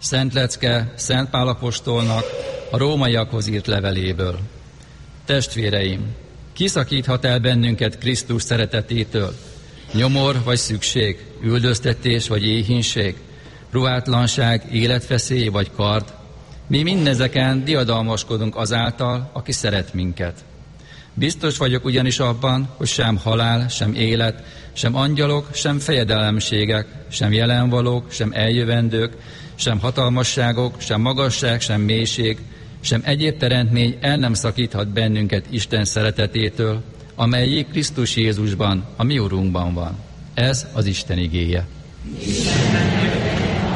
Szent lecke Szent Pál apostolnak a rómaiakhoz írt leveléből. Testvéreim, kiszakíthat el bennünket Krisztus szeretetétől? Nyomor vagy szükség, üldöztetés vagy éhínség, ruhátlanság, életveszély vagy kard? Mi mindezeken diadalmaskodunk azáltal, aki szeret minket. Biztos vagyok ugyanis abban, hogy sem halál, sem élet, sem angyalok, sem fejedelemségek, sem jelenvalók, sem eljövendők, sem hatalmasságok, sem magasság, sem mélység, sem egyéb teremtmény el nem szakíthat bennünket Isten szeretetétől, amely Krisztus Jézusban, a mi Urunkban van. Ez az Isten igéje.